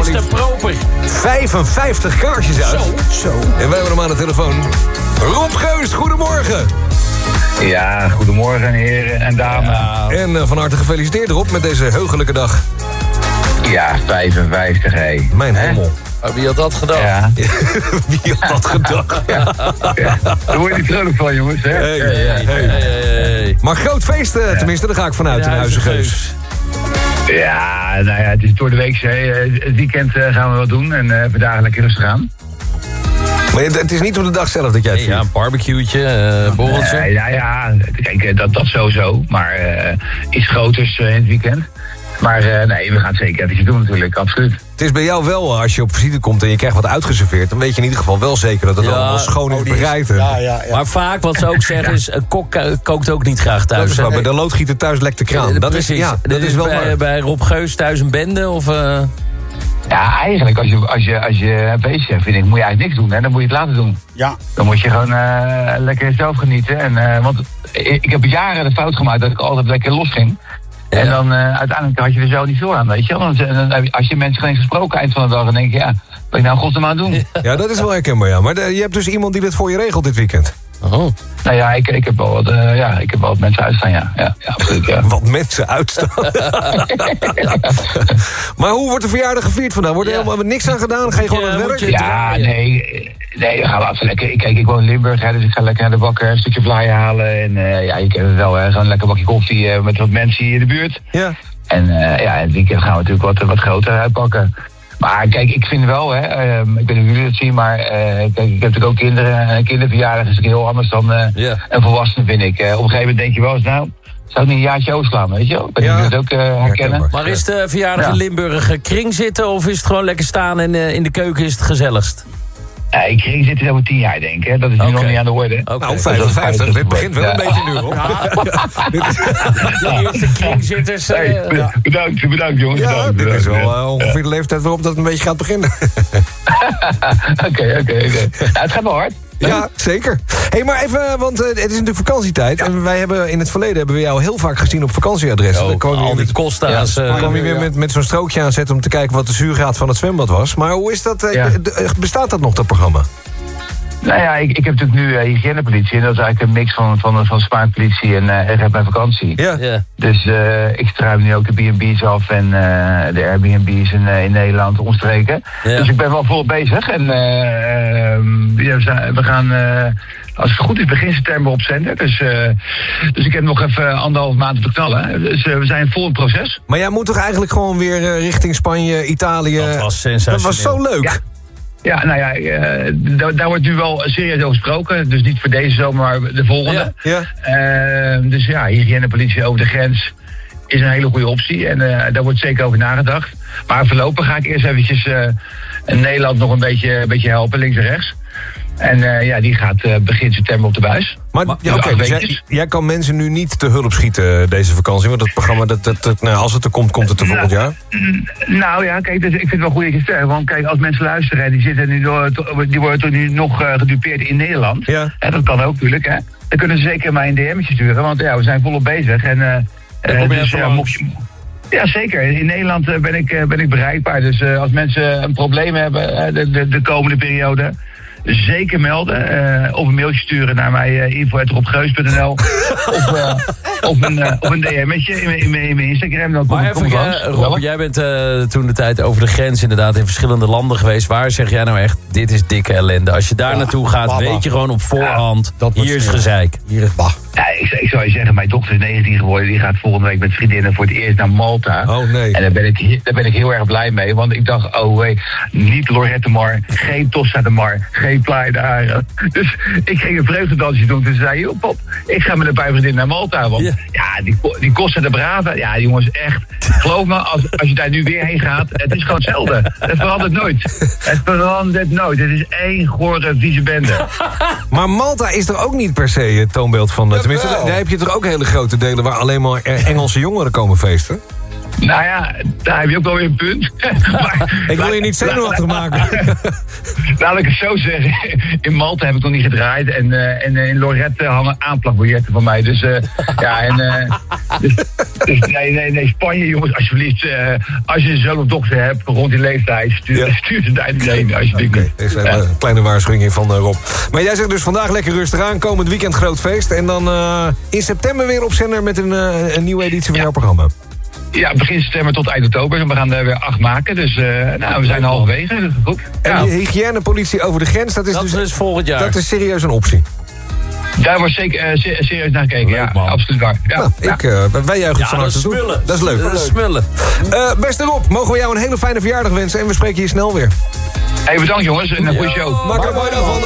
Mr. Proper. 55 kaarsjes uit. Zo. En wij hebben hem aan de telefoon. Rob Geus, goedemorgen. Ja, goedemorgen heren en dames. Ja. En van harte gefeliciteerd Rob met deze heugelijke dag. Ja, 55 hé. Mijn hemel. Wie had dat gedacht? Ja. Wie had dat gedacht? Ja. Daar word je niet vrolijk van, jongens. Hè? Hey. Maar groot feest, tenminste, daar ga ik vanuit in Huizen Geus. Ja, nou ja, het is door de week. Het weekend gaan we wat doen en vandaag lekker rustig aan. Maar het is niet op de dag zelf dat jij het viert? Ja, een barbecue'tje, borreltje. Nou ja, kijk, dat sowieso. Maar iets groters in het weekend. Maar nee, we gaan het zeker eventjes doen natuurlijk, absoluut. Het is bij jou wel, als je op visite komt en je krijgt wat uitgeserveerd... dan weet je in ieder geval wel zeker dat het allemaal schoon is bereid. Ja. Maar vaak, wat ze ook zeggen is... een kok kookt ook niet graag thuis. Dat is waar, bij de loodgieter thuis lekt de kraan. Dat is wel bij Rob Geus thuis een bende, of... Ja, eigenlijk, als je een feestje hebt, vind ik, moet je eigenlijk niks doen. Hè? Dan moet je het laten doen. Ja. Dan moet je gewoon lekker zelf genieten. En, want ik heb jaren de fout gemaakt dat ik altijd lekker los ging. Ja. En dan uiteindelijk had je er zo niet veel aan, weet je wel. Als je mensen geen gesproken eind van de dag, dan denk je, ja, wat ik nou godsnaam aan doen? Ja, dat is wel herkenbaar, ja. Maar je hebt dus iemand die dit voor je regelt dit weekend. Oh. Nou ja, ik heb wel wat mensen uitstaan, ja. Ja, absoluut, ja. Wat mensen uitstaan. Maar hoe wordt de verjaardag gevierd vandaag? Wordt er helemaal niks aan gedaan? Ga je gewoon aan het werk? Ja, nee, we gaan even lekker. Kijk, ik woon in Limburg, hè, dus ik ga lekker naar de bakker een stukje vlaai halen. En ja, je kent het wel, hè, gewoon een lekker bakje koffie met wat mensen hier in de buurt. Ja. En ja, het weekend gaan we natuurlijk wat groter uitpakken. Maar kijk, ik vind wel, hè, ik weet niet of jullie het zien, maar kijk, ik heb natuurlijk ook kinderen. Een kinderverjaardag is natuurlijk heel anders dan een volwassene, vind ik. Op een gegeven moment denk je wel eens, nou, zou ik niet een jaartje overslaan, weet je wel? Ik weet niet of jullie het ook herkennen. Maar is de verjaardag in Limburg kring zitten of is het gewoon lekker staan en in de keuken is het gezelligst? Ik kring zitten over 10 jaar, denk ik. Hè. Dat is nu nog niet aan de orde. Nou, 55. Dit begint wel een beetje nu, hoor. De eerste kringzitters. Bedankt, jongens. Ja, dit is wel ongeveer de leeftijd waarop dat een beetje gaat beginnen. Oké. Nou, het gaat wel hard. Ja, zeker. Hey, maar even, want het is natuurlijk vakantietijd. Ja. En wij hebben in het verleden jou heel vaak gezien op vakantieadressen. Dan kwam je Costa's. kwam je weer met zo'n strookje aanzetten om te kijken wat de zuurgraad van het zwembad was. Maar hoe is dat? Bestaat dat nog, dat programma? Nou ja, ik heb natuurlijk nu hygiënepolitie. En dat is eigenlijk een mix van spaarpolitie en Red Mijn Vakantie. Ja. Dus ik struim nu ook de B&B's af en de Airbnb's in Nederland omstreken. Ja. Dus ik ben wel volop bezig. En we gaan, als het goed is, begin september op zender. Dus ik heb nog even 1,5 maand te knallen. Dus we zijn vol in proces. Maar jij moet toch eigenlijk gewoon weer richting Spanje, Italië? Dat was sensationeel. Dat was zo leuk. Ja. Ja, nou ja, daar wordt nu wel serieus over gesproken. Dus niet voor deze zomer, maar de volgende. Ja. Dus ja, hygiënepolitie over de grens is een hele goede optie. En daar wordt zeker over nagedacht. Maar voorlopig ga ik eerst eventjes Nederland nog een beetje helpen, links en rechts. En die gaat begin september op de buis. Maar dus jij kan mensen nu niet te hulp schieten deze vakantie? Want het programma, als het er komt, komt het er volgend jaar? Nou ja, kijk, dus ik vind het wel goed dat je het zegt. Want kijk, als mensen luisteren, die worden toch nu nog gedupeerd in Nederland. Ja. Dat kan ook natuurlijk, hè. Dan kunnen ze zeker mij een DM'tje sturen. Want ja, we zijn volop bezig. Ja, zeker. In Nederland ben ik bereikbaar. Dus als mensen een probleem hebben de komende periode, zeker melden. Of een mailtje sturen naar mij, info@robgeus.nl. of een DM'tje in mijn Instagram. Dan maar even, Rob, jij bent toen de tijd over de grens inderdaad in verschillende landen geweest. Waar zeg jij nou echt, dit is dikke ellende? Als je daar naartoe gaat, weet je gewoon op voorhand, hier is gezeik. Hier is bah. Ja, ik zou je zeggen, mijn dochter is 19 geworden. Die gaat volgende week met vriendinnen voor het eerst naar Malta. Oh nee. En daar ben ik heel erg blij mee. Want ik dacht, niet Lorette Mar, geen Tossa de Mar, geen Playa de Haren. Dus ik ging een vreugdedansje doen. Dus zei joh pop, ik ga met een paar vriendinnen naar Malta. Want die Costa de Brava, ja jongens, echt. Geloof me, als je daar nu weer heen gaat, het is gewoon hetzelfde. Het verandert nooit. Het is één gore, vieze bende. Maar Malta is er ook niet per se het toonbeeld van. Tenminste, daar heb je toch ook hele grote delen waar alleen maar Engelse jongeren komen feesten? Nou ja, daar heb je ook wel weer een punt. Maar, ik wil je niet zenuwachtig maken. Laat ik het zo zeggen. In Malta heb ik nog niet gedraaid. En in Lorette hangen aanplakbiljetten van mij. Dus nee, Spanje, jongens, alsjeblieft. Als je een zoon of dochter hebt rond die leeftijd, stuur ze daar niet heen, alsjeblieft. Okay, dit is een kleine waarschuwing van Rob. Maar jij zegt dus vandaag lekker rustig aan. Komend weekend groot feest. En dan in september weer op zender met een nieuwe editie van jouw programma. Ja, begin september tot eind oktober. En we gaan er weer 8 maken. Dus we zijn halverwege. Dat is goed. En de hygiënepolitie over de grens, dat is dus volgend jaar. Dat is serieus een optie. Daar wordt zeker serieus naar gekeken. Leuk, ja, absoluut waar. Ja. Nou, wij juichen het van harte toe. Dat is leuk. Smullen. Beste Rob, mogen we jou een hele fijne verjaardag wensen. En we spreken je snel weer. Hey, bedankt jongens. En een goede show. Maak er mooi van.